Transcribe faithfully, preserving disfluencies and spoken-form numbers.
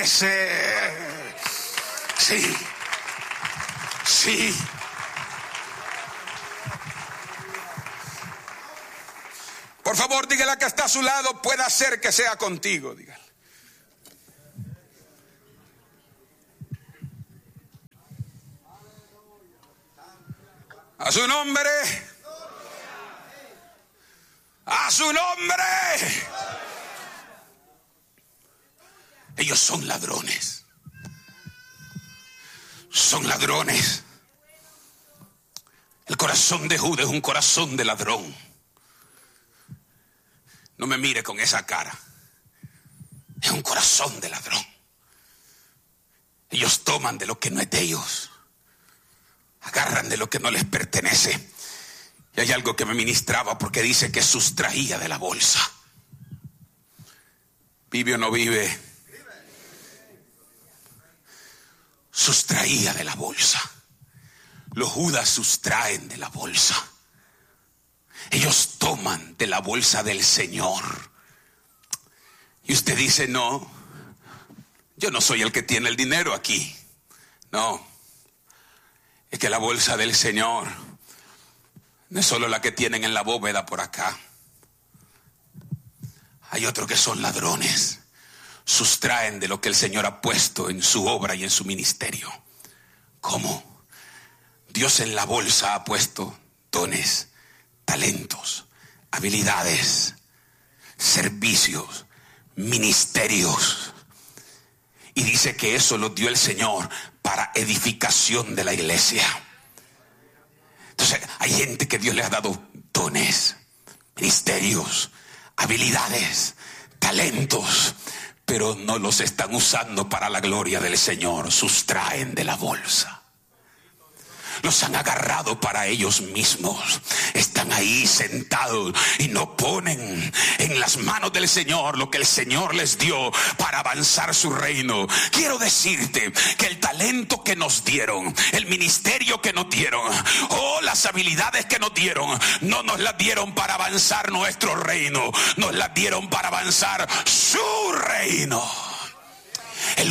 pertenecer. Sí, sí. Por favor, dígale a que está a su lado, pueda ser que sea contigo, dígale. A su nombre. A su nombre. Ellos son ladrones. Son ladrones. El corazón de Judas es un corazón de ladrón. No me mire con esa cara. Es un corazón de ladrón. Ellos toman de lo que no es de ellos. Agarran de lo que no les pertenece. Y hay algo que me ministraba porque dice que sustraía de la bolsa. ¿Vive o no vive? Sustraía de la bolsa. Los Judas sustraen de la bolsa. Ellos toman de la bolsa del Señor. Y usted dice, no, yo no soy el que tiene el dinero aquí. No, es que la bolsa del Señor no es solo la que tienen en la bóveda por acá. Hay otros que son ladrones. Sustraen de lo que el Señor ha puesto en su obra y en su ministerio. ¿Cómo? Dios en la bolsa ha puesto dones, talentos, habilidades, servicios, ministerios. Y dice que eso lo dio el Señor para edificación de la iglesia. Entonces hay gente que Dios le ha dado dones, ministerios, habilidades, talentos, pero no los están usando para la gloria del Señor. Sustraen de la bolsa. Los han agarrado para ellos mismos. Están ahí sentados y no ponen en las manos del Señor lo que el Señor les dio para avanzar su reino. Quiero decirte que el talento que nos dieron, el ministerio que nos dieron, o las habilidades que nos dieron, no nos las dieron para avanzar nuestro reino, nos las dieron para avanzar su reino.